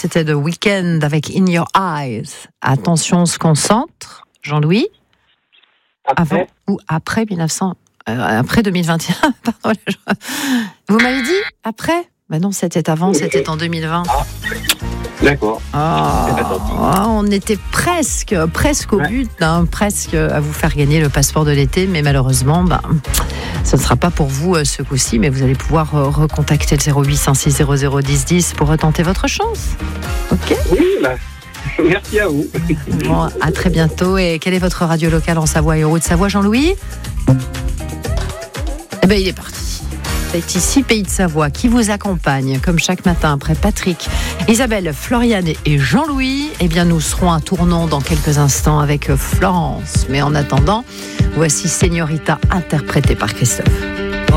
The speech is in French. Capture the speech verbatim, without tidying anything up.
c'était The Weeknd avec In Your Eyes. Attention, on se concentre. Jean-Louis, Après. avant ou après mille neuf cents, euh, après deux mille vingt et un, pardon. Vous m'avez dit après? Ben non, c'était avant, c'était en deux mille vingt. Ah, d'accord. Oh, on était presque, presque au but, hein, presque à vous faire gagner le passeport de l'été, mais malheureusement, ben, ce ne sera pas pour vous euh, ce coup-ci, mais vous allez pouvoir euh, recontacter le zéro huit cent six zéro zéro dix dix pour retenter votre chance. Ok? Oui, bah, merci à vous. Bon, à très bientôt. Et quelle est votre radio locale en Savoie et au Haut-de-Savoie, Jean-Louis? Eh bien, il est parti. C'est ici Pays de Savoie qui vous accompagne comme chaque matin après Patrick, Isabelle, Floriane et Jean-Louis. Eh bien, nous serons à Tournon dans quelques instants avec Florence. Mais en attendant, voici Señorita interprétée par Christophe.